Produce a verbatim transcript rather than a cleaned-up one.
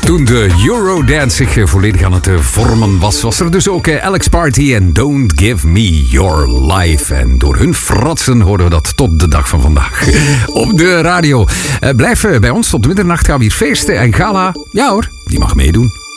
Toen de Eurodance zich volledig aan het vormen was, was er dus ook Alex Party en Don't Give Me Your Life. En door hun fratsen horen we dat tot de dag van vandaag op de radio. Blijf bij ons tot middernacht, gaan we hier feesten en gala. Ja hoor, die mag meedoen.